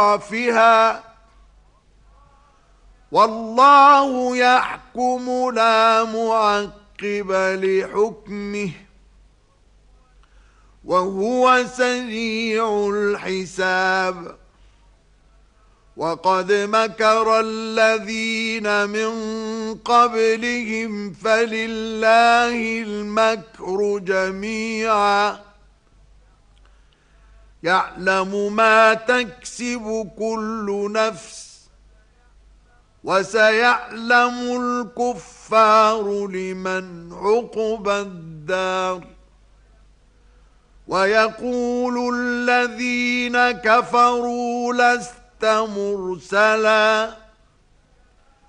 فيها والله يحكم لا معقب لحكمه وهو سريع الحساب وقد مكر الذين من قبلهم فلله المكر جميعا يعلم ما تكسب كل نفس وسيعلم الكفار لمن عقبى الدار ويقول الذين كفروا لست مرسلا